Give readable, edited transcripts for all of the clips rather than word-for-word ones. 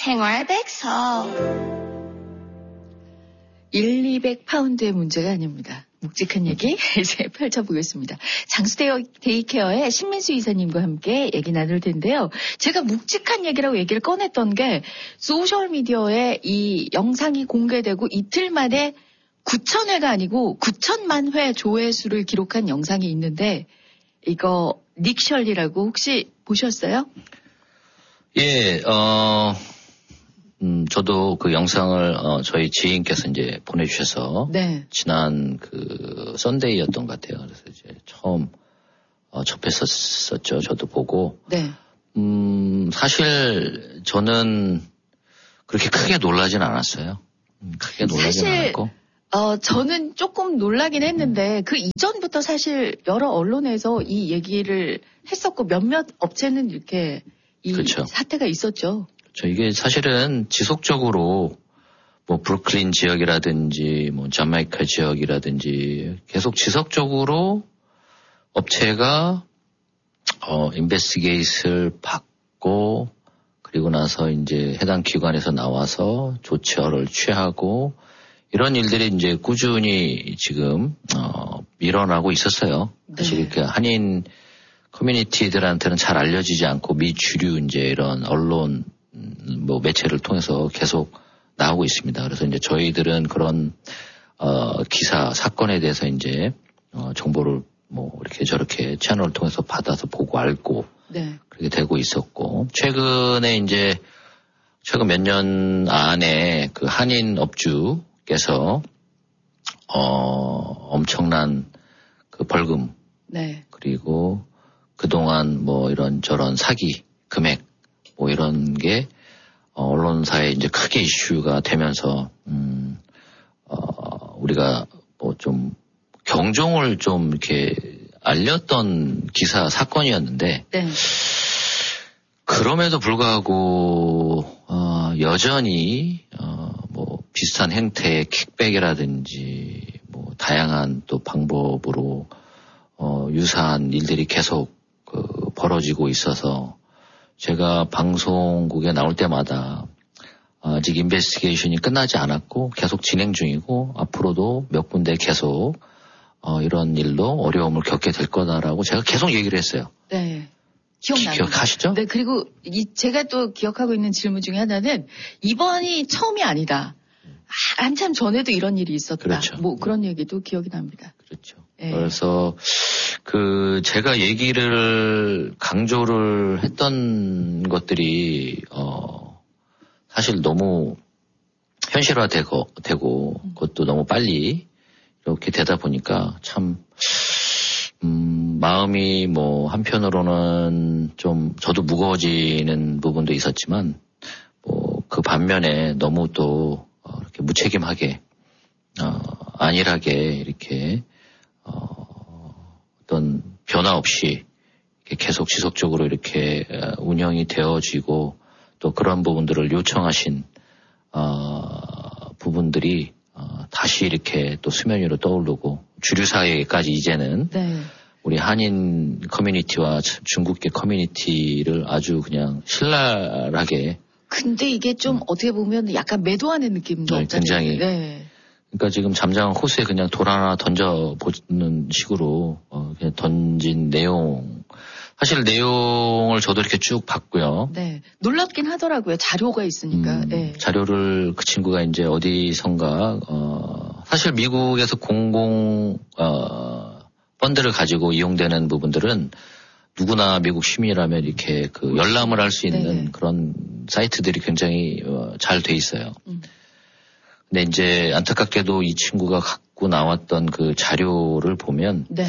생활백서 200파운드의 문제가 아닙니다. 묵직한 얘기 이제 펼쳐보겠습니다. 장수 데이케어의 신민수 이사님과 함께 얘기 나눌 텐데요. 제가 묵직한 얘기라고 얘기를 꺼냈던 게 소셜미디어에 이 영상이 공개되고 이틀 만에 9,000회가 아니고 9천만 회 조회수를 기록한 영상이 있는데 이거 닉셜리라고 혹시 보셨어요? 예, 저도 그 영상을 저희 지인께서 이제 보내주셔서 네. 지난 그 썬데이였던 것 같아요. 그래서 이제 처음 접했었죠. 저도 보고. 네. 사실 저는 그렇게 크게 놀라진 않았어요. 크게 놀라진 않았고. 저는 조금 놀라긴 했는데 그 이전부터 사실 여러 언론에서 이 얘기를 했었고 몇몇 업체는 이렇게 이 그렇죠. 사태가 있었죠. 이게 사실은 지속적으로 뭐 브루클린 지역이라든지 뭐 자메이카 지역이라든지 계속 지속적으로 업체가 인베스티게이트를 받고 그리고 나서 이제 해당 기관에서 나와서 조처를 취하고 이런 일들이 이제 꾸준히 지금 일어나고 있었어요. 사실 네. 이렇게 한인 커뮤니티들한테는 잘 알려지지 않고 미주류 이제 이런 언론 뭐 매체를 통해서 계속 나오고 있습니다. 그래서 이제 저희들은 그런 기사 사건에 대해서 이제 정보를 뭐 이렇게 저렇게 채널을 통해서 받아서 보고 알고 네. 그렇게 되고 있었고 최근에 이제 최근 몇 년 안에 그 한인 업주께서 엄청난 그 벌금 네. 그리고 그동안 뭐 이런 저런 사기 금액 뭐 이런 게 언론사에 이제 크게 이슈가 되면서 우리가 뭐 좀 경종을 좀 이렇게 알렸던 기사 사건이었는데 네. 그럼에도 불구하고 여전히 뭐 비슷한 형태의 킥백이라든지 뭐 다양한 또 방법으로 유사한 일들이 계속 벌어지고 있어서 제가 방송국에 나올 때마다 아직 인베스티게이션이 끝나지 않았고 계속 진행 중이고 앞으로도 몇 군데 계속 이런 일로 어려움을 겪게 될 거다라고 제가 계속 얘기를 했어요. 네. 기억납니다. 기억하시죠? 네, 그리고 제가 또 기억하고 있는 질문 중에 하나는 이번이 처음이 아니다. 한참 전에도 이런 일이 있었다. 그렇죠. 뭐 그런 얘기도 기억이 납니다. 그렇죠. 네. 그래서 제가 얘기를 강조를 했던 것들이 사실 너무 현실화되고 그것도 너무 빨리 이렇게 되다 보니까 참 마음이 뭐 한편으로는 좀 저도 무거워지는 부분도 있었지만 뭐 그 반면에 너무 또 이렇게 무책임하게 안일하게 이렇게 어떤 변화 없이 이렇게 계속 지속적으로 이렇게 운영이 되어지고 또 그런 부분들을 요청하신 부분들이 다시 이렇게 또 수면 위로 떠오르고 주류 사회까지 이제는 네. 우리 한인 커뮤니티와 중국계 커뮤니티를 아주 그냥 신랄하게 근데 이게 좀 어떻게 보면 약간 매도하는 느낌도 네, 없잖아요. 굉장히. 네. 그러니까 지금 잠잠한 호수에 그냥 돌 하나 던져보는 식으로 그냥 던진 내용. 사실 내용을 저도 이렇게 쭉 봤고요. 네. 놀랍긴 하더라고요. 자료가 있으니까. 네. 자료를 그 친구가 이제 어디선가 사실 미국에서 공공 펀드를 가지고 이용되는 부분들은 누구나 미국 시민이라면 이렇게 그 열람을 할 수 있는 네네. 그런 사이트들이 굉장히 잘 돼 있어요. 근데 이제 안타깝게도 이 친구가 갖고 나왔던 그 자료를 보면 네.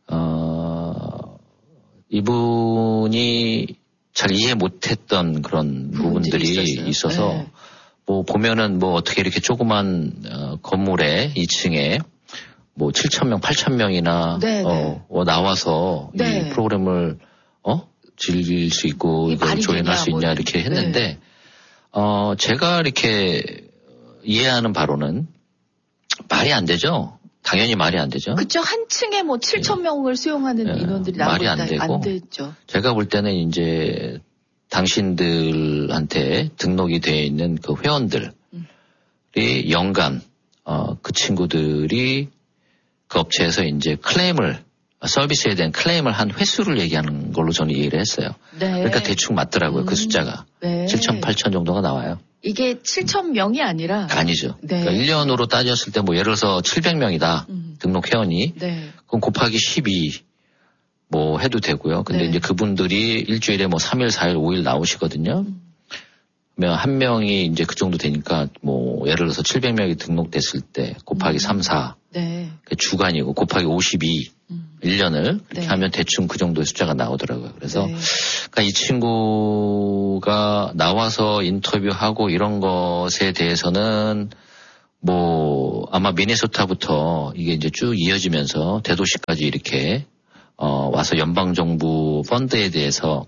이분이 잘 이해 못했던 그런 부분들이 있어서 네. 뭐 보면은 뭐 어떻게 이렇게 조그만 건물에 2층에 뭐 7,000명, 8,000명이나 네, 네. 나와서 네. 이 프로그램을 즐길 수 있고 이걸 말이 조인할 되냐, 수 있냐 뭐. 이렇게 했는데 제가 이렇게 이해하는 바로는 말이 안 되죠. 당연히 말이 안 되죠. 그쵸. 한 층에 뭐 7,000명을 수용하는 인원들이 말이 나오고 안 있다. 되고. 안 되죠. 제가 볼 때는 이제 당신들한테 등록이 되어 있는 그 회원들이 연간 그 친구들이 그 업체에서 이제 서비스에 대한 클레임을 한 횟수를 얘기하는 걸로 저는 이해를 했어요. 네. 그러니까 대충 맞더라고요. 그 숫자가. 네. 7천, 8천 정도가 나와요. 이게 7,000명이 아니라? 아니죠. 네. 그러니까 1년으로 따졌을 때 뭐 예를 들어서 700명이다. 등록 회원이. 네. 그럼 곱하기 12 뭐 해도 되고요. 근데 네. 이제 그분들이 일주일에 뭐 3일, 4일, 5일 나오시거든요. 그러면 한 명이 이제 그 정도 되니까 뭐 예를 들어서 700명이 등록됐을 때 곱하기 3, 4. 네. 주간이고 곱하기 52. 1년을 그렇게 네. 하면 대충 그 정도의 숫자가 나오더라고요. 그래서 네. 그러니까 이 친구가 나와서 인터뷰하고 이런 것에 대해서는 뭐 아마 미네소타부터 이게 이제 쭉 이어지면서 대도시까지 이렇게 와서 연방정부 펀드에 대해서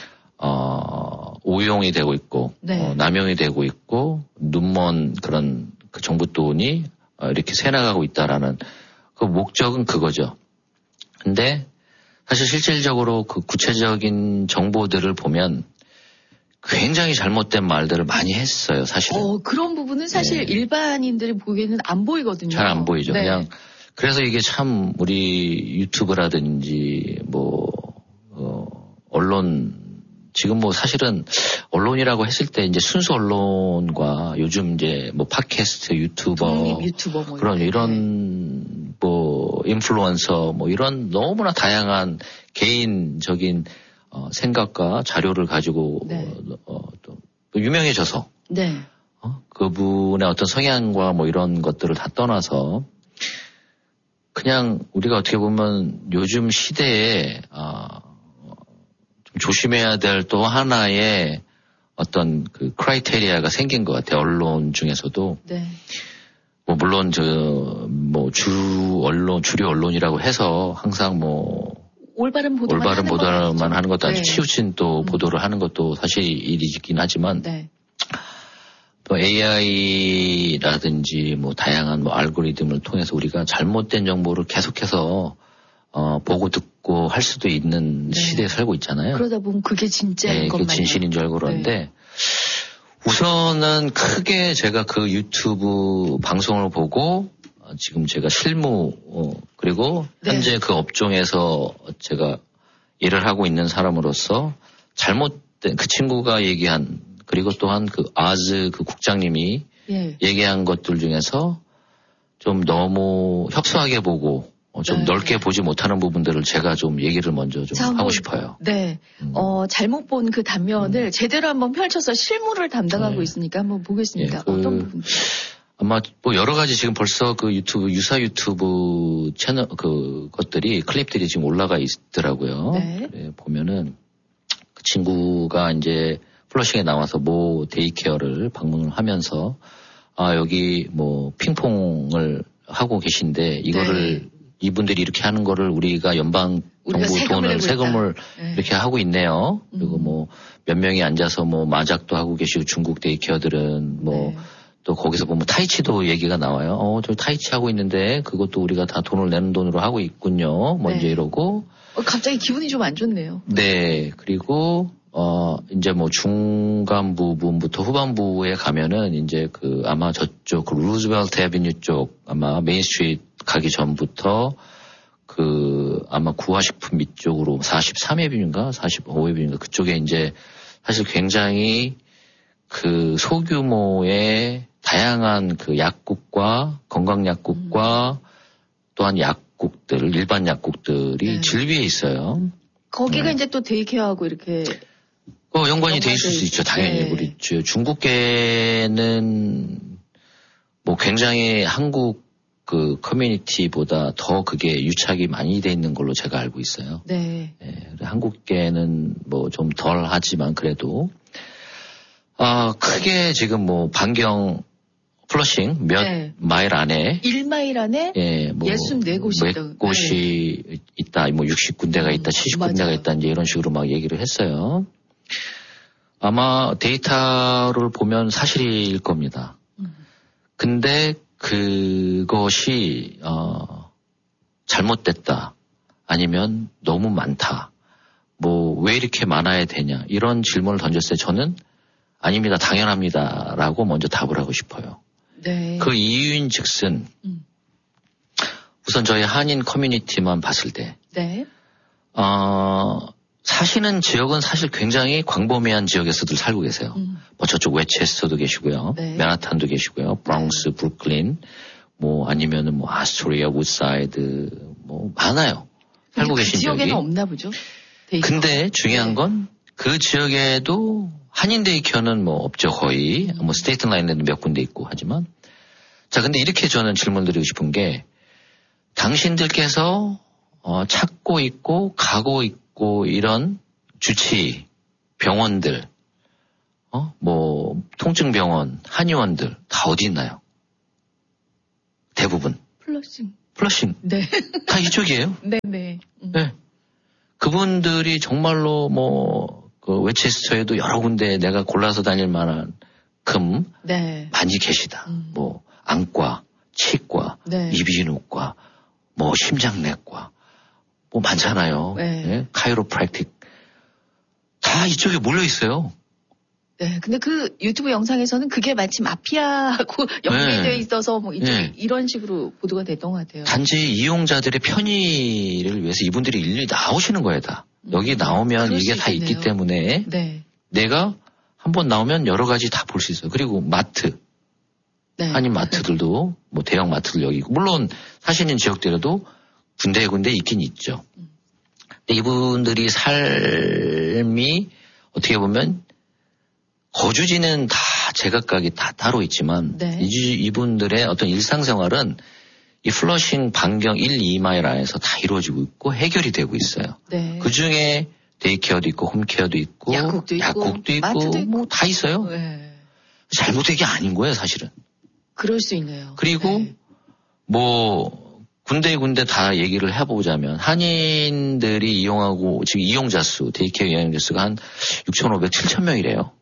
오용이 되고 있고 네. 남용이 되고 있고 눈먼 그런 그 정부 돈이 이렇게 새나가고 있다라는 그 목적은 그거죠. 근데 사실 실질적으로 그 구체적인 정보들을 보면 굉장히 잘못된 말들을 많이 했어요, 사실은. 그런 부분은 사실 네. 일반인들이 보기에는 안 보이거든요. 잘 안 보이죠. 네. 그냥 그래서 이게 참 우리 유튜브라든지 뭐 언론 지금 뭐 사실은 언론이라고 했을 때 이제 순수 언론과 요즘 이제 뭐 팟캐스트, 유튜버, 유튜버 뭐 그런 이런 뭐 인플루언서 뭐 이런 너무나 다양한 개인적인 생각과 자료를 가지고 네. 또 유명해져서 네. 그분의 어떤 성향과 뭐 이런 것들을 다 떠나서 그냥 우리가 어떻게 보면 요즘 시대에 좀 조심해야 될 또 하나의 어떤 그 크라이테리아가 생긴 것 같아요. 언론 중에서도. 네. 뭐 물론 주류 언론이라고 해서 항상 뭐 올바른 보도만 하는 것도 아주 네. 치우친 또 보도를 하는 것도 사실 일이긴 하지만 네. 또 AI라든지 뭐 다양한 뭐 알고리즘을 통해서 우리가 잘못된 정보를 계속해서 보고 듣고 할 수도 있는 네. 시대에 살고 있잖아요. 그러다 보면 그게 진짜인 네, 것만 그게 진실인 줄 알고 그러는데 네. 우선은 크게 제가 그 유튜브 방송을 보고 지금 제가 실무 그리고 네. 현재 그 업종에서 제가 일을 하고 있는 사람으로서 잘못된 그 친구가 얘기한 그리고 또한 그 아즈 그 국장님이 예. 얘기한 것들 중에서 좀 너무 협소하게 보고 좀 네. 넓게 보지 못하는 부분들을 제가 좀 얘기를 먼저 좀 하고 싶어요. 네. 잘못 본 그 단면을 제대로 한번 펼쳐서 실무를 담당하고 네. 있으니까 한번 보겠습니다. 예, 어떤 부분? 아마 뭐 여러 가지 지금 벌써 그 유사 유튜브 채널 것들이 클립들이 지금 올라가 있더라고요. 네. 그래, 보면은 그 친구가 이제 플러싱에 나와서 모 데이케어를 방문을 하면서 여기 뭐 핑퐁을 하고 계신데 이거를 네. 이분들이 이렇게 하는 거를 우리가 연방 정부 돈을 세금을 네. 이렇게 하고 있네요. 그리고 뭐 몇 명이 앉아서 뭐 마작도 하고 계시고 중국 데이케어들은 뭐 네. 또 거기서 보면 타이치도 얘기가 나와요. 저 타이치 하고 있는데 그것도 우리가 다 돈을 내는 돈으로 하고 있군요. 뭐 네. 이제 이러고. 갑자기 기분이 좀 안 좋네요. 네. 그리고 이제 뭐 중간 부분부터 후반부에 가면은 이제 그 아마 저쪽 그 루즈벨트 애비뉴 쪽 아마 메인 스트리트 가기 전부터 그 아마 구화식품 이쪽으로 43회비인가 45회비인가 그쪽에 이제 사실 굉장히 그 소규모의 다양한 그 약국과 건강약국과 또한 약국들 일반 약국들이 네. 질비해 있어요. 거기가 이제 또 데이케어하고 이렇게 연관이 돼 있을 수 있죠. 당연히. 네. 우리 중국계는 뭐 굉장히 한국 그 커뮤니티보다 더 그게 유착이 많이 돼 있는 걸로 제가 알고 있어요. 네. 예, 한국계는 뭐 좀 덜 하지만 그래도 크게 지금 뭐 반경 플러싱 몇 네. 마일 안에 1마일 안에 예, 뭐 64곳이 몇 곳이 있다. 뭐 60군데가 있다. 70군데가 맞아요. 있다. 이제 이런 식으로 막 얘기를 했어요. 아마 데이터를 보면 사실일 겁니다. 근데 그것이 잘못됐다. 아니면 너무 많다. 뭐 왜 이렇게 많아야 되냐 이런 질문을 던졌을 때 저는 아닙니다. 당연합니다라고 먼저 답을 하고 싶어요. 네. 그 이유인즉슨 우선 저희 한인 커뮤니티만 봤을 때 네. 사시는 지역은 사실 굉장히 광범위한 지역에서들 살고 계세요. 뭐 저쪽 웨체스터도 계시고요. 네. 맨하탄도 계시고요. 브롱스, 네. 브루클린, 뭐 아니면은 뭐 아스토리아, 우드사이드 뭐 많아요. 살고 계신 지역에는 지역이. 없나 보죠. 근데 중요한 네. 건 그 지역에도 한인 데이케어는 뭐 없죠 거의. 뭐 스테이트 라인에도 몇 군데 있고 하지만 자 근데 이렇게 저는 질문 드리고 싶은 게 당신들께서 찾고 있고 가고 있고 이런 주치 병원들 뭐 통증병원 한의원들 다 어디 있나요? 대부분 플러싱 네. 다 이쪽이에요. 네네. 네. 그분들이 정말로 뭐 그 웨체스터에도 여러 군데 내가 골라서 다닐 만한 네. 많이 계시다. 뭐 안과, 치과, 네. 이비인후과, 뭐 심장내과, 뭐 많잖아요. 네. 네? 카이로프랙틱 다 이쪽에 몰려 있어요. 네. 근데 그 유튜브 영상에서는 그게 마치 마피아하고 연계되어 네. 있어서 뭐 이쪽 네. 이런 식으로 보도가 됐던 것 같아요. 단지 이용자들의 편의를 위해서 이분들이 일일이 나오시는 거예요, 다. 여기 나오면 그럴 이게 수 다 있기 있겠네요. 때문에 네. 내가 한번 나오면 여러 가지 다 볼 수 있어요. 그리고 마트, 네. 한인 마트들도 뭐 대형 마트들 여기 있고 물론 사시는 지역들에도 군데군데 있긴 있죠. 근데 이분들이 삶이 어떻게 보면 거주지는 다 제각각이 다 따로 있지만 네. 이분들의 어떤 일상생활은 이 플러싱 반경 1, 2마일 안에서 다 이루어지고 있고 해결이 되고 있어요. 네. 그중에 데이케어도 있고 홈케어도 있고 약국도 있고, 마트도 있고. 뭐 다 있어요. 네. 잘못된 게 아닌 거예요 사실은. 그럴 수 있네요. 그리고 네. 뭐 군데 다 얘기를 해보자면 한인들이 이용하고 지금 이용자 수 데이케어 이용자 수가 한 6,500, 7,000명이래요.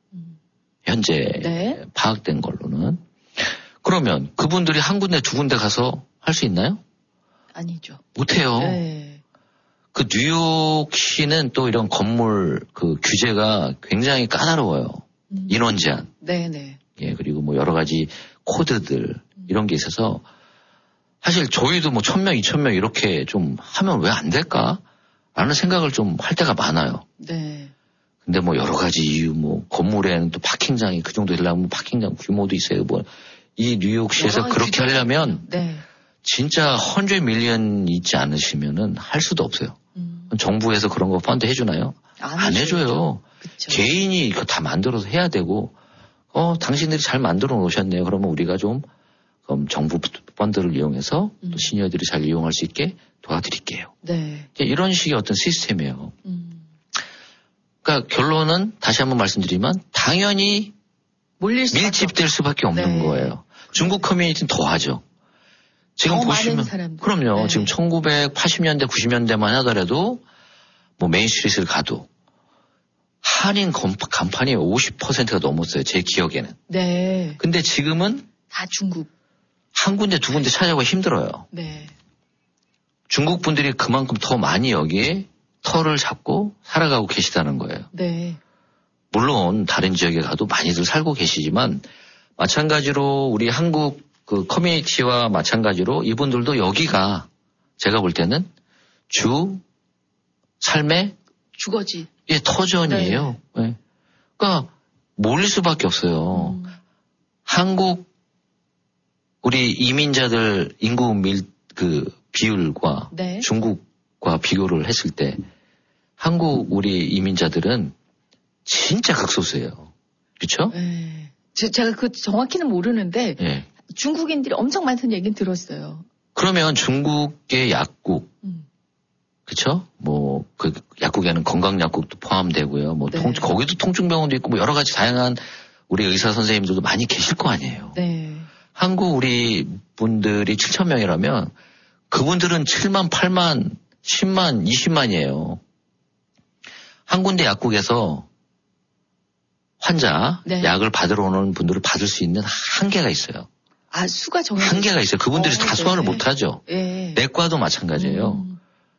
현재 네. 파악된 걸로는. 그러면 그분들이 한 군데 두 군데 가서 할 수 있나요? 아니죠. 못해요. 네. 그 뉴욕시는 또 이런 건물 그 규제가 굉장히 까다로워요. 인원 제한. 네네. 예, 그리고 뭐 여러 가지 코드들 이런 게 있어서 사실 저희도 뭐 1,000명, 2,000명 이렇게 좀 하면 왜 안 될까? 라는 생각을 좀 할 때가 많아요. 네. 근데 뭐 여러 가지 이유 뭐 건물에는 또 파킹장이 그 정도 되려면 파킹장 규모도 있어요. 뭐 이 뉴욕시에서 그렇게 하려면 네. 진짜 100 밀리언 있지 않으시면은 할 수도 없어요. 정부에서 그런 거 펀드 해주나요? 안 해줘요. 그쵸. 개인이 이거 다 만들어서 해야 되고, 당신들이 잘 만들어 놓으셨네요. 그러면 우리가 좀, 그럼 정부 펀드를 이용해서 또 시니어들이 잘 이용할 수 있게 도와드릴게요. 네. 이런 식의 어떤 시스템이에요. 그러니까 결론은 다시 한번 말씀드리면 당연히 밀집될 수밖에 없는 네. 거예요. 중국 커뮤니티는 더 하죠. 지금 더 보시면 많은 사람들. 그럼요. 네. 지금 1980년대, 90년대만 하더라도 뭐 메인스트리트를 가도 한인 간판이 50%가 넘었어요. 제 기억에는. 네. 근데 지금은 다 중국. 한 군데 두 군데 찾아가기 힘들어요. 네. 중국 분들이 그만큼 더 많이 여기에 터를 잡고 살아가고 계시다는 거예요. 네. 물론 다른 지역에 가도 많이들 살고 계시지만 마찬가지로 우리 한국 그 커뮤니티와 마찬가지로 이분들도 여기가 제가 볼 때는 주 삶의 주거지. 예, 터전이에요. 네. 그러니까 몰릴 수밖에 없어요. 한국 우리 이민자들 인구 비율과 네. 중국과 비교를 했을 때 한국 우리 이민자들은 진짜 극소수예요. 그렇죠? 네. 제가 그 정확히는 모르는데 예. 중국인들이 엄청 많다는 얘기는 들었어요. 그러면 중국의 약국, 그쵸? 뭐, 그 약국에는 건강약국도 포함되고요. 뭐, 네. 거기도 통증병원도 있고 뭐 여러 가지 다양한 우리 의사 선생님들도 많이 계실 거 아니에요. 네. 한국 우리 분들이 7,000명이라면 그분들은 7만, 8만, 10만, 20만이에요. 한 군데 약국에서 환자, 네. 약을 받으러 오는 분들을 받을 수 있는 한계가 있어요. 아, 수가 정해져 한계가 있어요. 그분들이 다 소화를 네네. 못 하죠. 예. 내과도 마찬가지예요.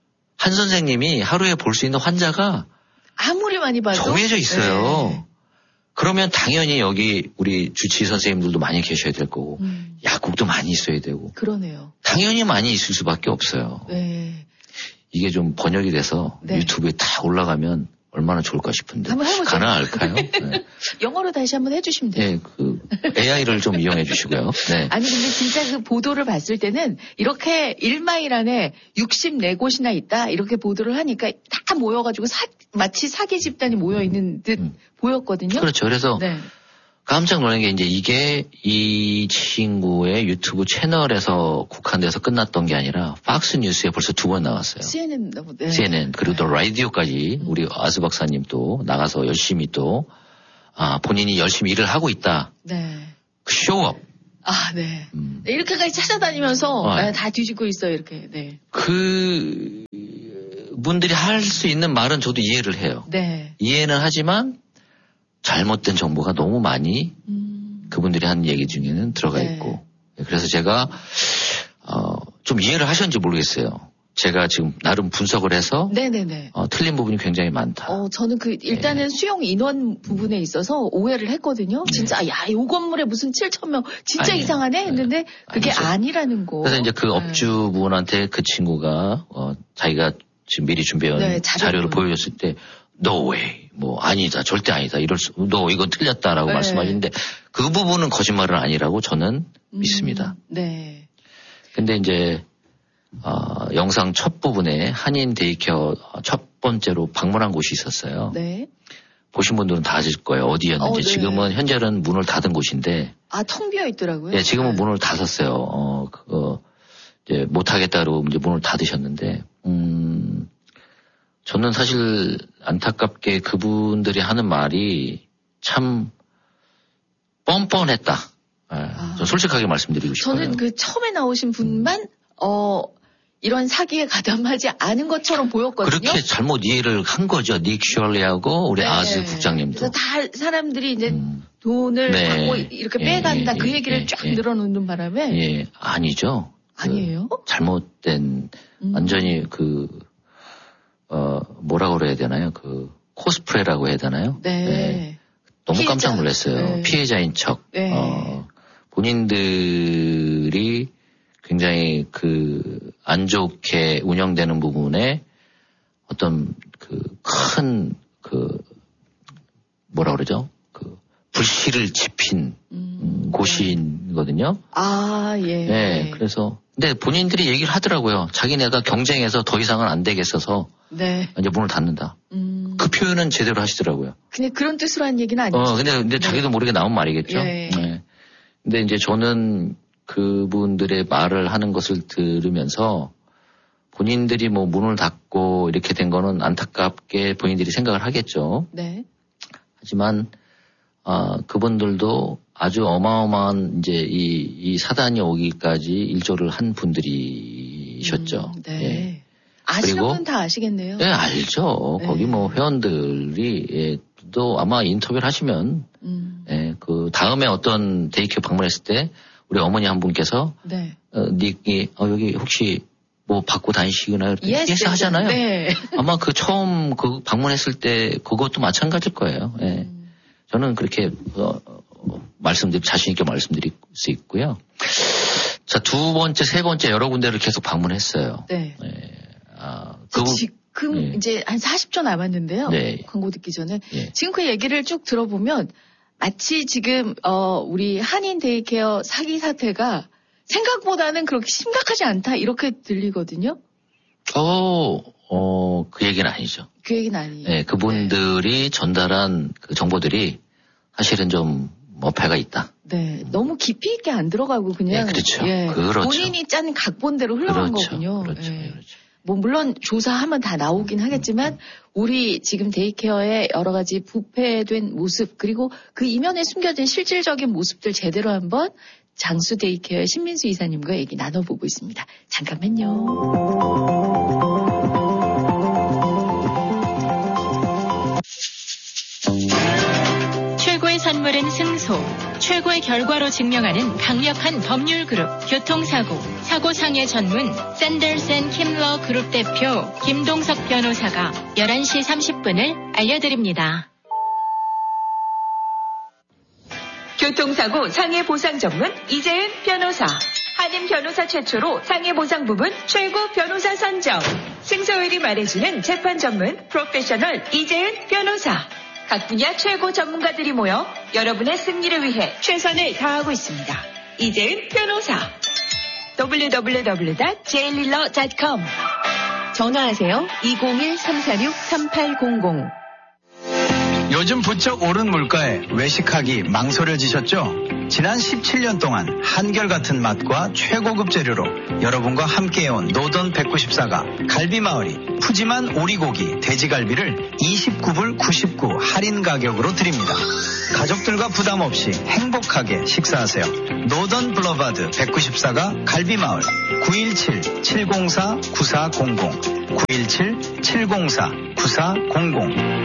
한 선생님이 하루에 볼 수 있는 환자가 아무리 많이 봐도 정해져 있어요. 네. 그러면 당연히 여기 우리 주치의 선생님들도 많이 계셔야 될 거고 약국도 많이 있어야 되고 그러네요. 당연히 많이 있을 수밖에 없어요. 네. 이게 좀 번역이 돼서 네. 유튜브에 다 올라가면 얼마나 좋을까 싶은데 한번 해보죠. 가능할까요? 네. 영어로 다시 한번 해주시면 돼요. 네, 그 AI를 좀 이용해 주시고요. 네. 아니 근데 진짜 그 보도를 봤을 때는 이렇게 1마일 안에 64곳이나 있다 이렇게 보도를 하니까 다 모여가지고 마치 사기 집단이 모여 있는 듯 보였거든요. 그렇죠. 그래서 네. 깜짝 놀란 게 이제 이게 이 친구의 유튜브 채널에서 국한돼서 끝났던 게 아니라 박스 뉴스에 벌써 2번 나왔어요. CNN, 네. CNN 그리고 또 라디오까지 우리 아스 박사님 또 나가서 열심히 또 본인이 열심히 일을 하고 있다. 네. 쇼업. 아, 네. 이렇게까지 찾아다니면서 네. 다 뒤집고 있어요, 이렇게. 네. 그 분들이 할 수 있는 말은 저도 이해를 해요. 네. 이해는 하지만 잘못된 정보가 너무 많이 그분들이 하는 얘기 중에는 들어가 네. 있고 그래서 제가 좀 이해를 하셨는지 모르겠어요. 제가 지금 나름 분석을 해서 네네네. 틀린 부분이 굉장히 많다. 저는 일단은 수용 인원 부분에 있어서 오해를 했거든요. 진짜, 야, 요 건물에 무슨 7,000명, 진짜 아니에요. 이상하네? 했는데 그게 아니죠. 아니라는 거. 그래서 이제 그 업주분한테 그 친구가 자기가 지금 미리 준비해온 네, 자료를 보여줬을 때 No way. 뭐 아니다. 절대 아니다. 너 이건 틀렸다라고 네. 말씀하시는데 그 부분은 거짓말은 아니라고 저는 믿습니다. 네. 근데 이제 영상 첫 부분에 한인 데이케어 첫 번째로 방문한 곳이 있었어요. 네. 보신 분들은 다 아실 거예요. 어디였는지. 네. 지금은 현재는 문을 닫은 곳인데 텅 비어 있더라고요. 네, 지금은 문을 닫았어요. 이제 못하겠다고 이제 문을 닫으셨는데, 저는 사실 안타깝게 그분들이 하는 말이 참 뻔뻔했다. 전 솔직하게 말씀드리고 싶어요. 저는 그 처음에 나오신 분만, 이런 사기에 가담하지 않은 것처럼 보였거든요. 그렇게 잘못 이해를 한 거죠. 닉 셜리하고 우리 네. 아즈 국장님도. 그래서 다 사람들이 이제 돈을 네. 받고 이렇게 빼간다 그 얘기를 쫙 늘어놓는 바람에. 예, 아니죠. 아니에요? 잘못된, 완전히 뭐라고 그래야 되나요? 코스프레라고 해야 되나요? 네. 너무 피해자. 깜짝 놀랐어요. 네. 피해자인 척. 네. 본인들이 굉장히 안 좋게 운영되는 부분에 어떤 큰 뭐라 그러죠? 불씨를 지핀 곳이거든요. 예. 네, 그래서 근데 본인들이 얘기를 하더라고요. 자기네가 경쟁해서 더 이상은 안 되겠어서 네. 이제 문을 닫는다. 그 표현은 제대로 하시더라고요. 근데 그런 뜻으로 한 얘기는 아니죠. 근데 자기도 모르게 나온 말이겠죠. 예. 네. 근데 이제 저는 그분들의 말을 하는 것을 들으면서 본인들이 뭐 문을 닫고 이렇게 된 거는 안타깝게 본인들이 생각을 하겠죠. 네. 하지만 그분들도 아주 어마어마한 이제 이 사단이 오기까지 일조를 한 분들이셨죠. 네. 예. 아시는 그리고 분 다 아시겠네요. 네, 알죠. 네. 거기 뭐 회원들이 또 아마 인터뷰를 하시면 그 다음에 어떤 데이케어 방문했을 때 우리 어머니 한 분께서 네. 닉이 여기 혹시 뭐 받고 다니시나요? 예스 하잖아요. 네. 아마 처음 방문했을 때 그것도 마찬가지일 거예요. 예. 저는 그렇게 자신 있게 말씀드릴 수 있고요. 자, 두 번째, 세 번째 여러 군데를 계속 방문했어요. 네. 예. 지금 이제 한 40초 남았는데요. 네. 광고 듣기 전에. 예. 지금 그 얘기를 쭉 들어보면 마치 지금 우리 한인 데이케어 사기 사태가 생각보다는 그렇게 심각하지 않다 이렇게 들리거든요. 그 얘기는 아니죠. 그 얘기는 아니에요. 네, 그분들이 전달한 그 정보들이 사실은 좀 어폐가 있다. 네, 너무 깊이 있게 안 들어가고 그냥 네, 그렇죠. 그렇죠. 본인이 짠 각본대로 흘러간 그렇죠. 거군요. 그렇죠. 예. 그렇죠. 뭐 물론 조사하면 다 나오긴 하겠지만 우리 지금 데이케어의 여러 가지 부패된 모습 그리고 그 이면에 숨겨진 실질적인 모습들 제대로 한번 장수 데이케어의 신민수 이사님과 얘기 나눠보고 있습니다. 잠깐만요. 최고의 산물 인물은 승소. 최고의 결과로 증명하는 강력한 법률 그룹 교통사고, 사고상해 전문 샌더스 앤 킴러 그룹 대표 김동석 변호사가 11시 30분을 알려드립니다. 교통사고 상해보상 전문 이재은 변호사. 한인 변호사 최초로 상해보상 부분 최고 변호사 선정. 승소율이 말해주는 재판 전문 프로페셔널 이재은 변호사. 각 분야 최고 전문가들이 모여 여러분의 승리를 위해 최선을 다하고 있습니다. 이재은 변호사. www.jaililler.com. 전화하세요. 201-346-3800. 요즘 부쩍 오른 물가에 외식하기 망설여지셨죠? 지난 17년 동안 한결같은 맛과 최고급 재료로 여러분과 함께해온 노던 194가 갈비마을이 푸짐한 오리고기, 돼지갈비를 29불 99 할인 가격으로 드립니다. 가족들과 부담 없이 행복하게 식사하세요. 노던 블러바드 194가 갈비마을 917-704-9400 917-704-9400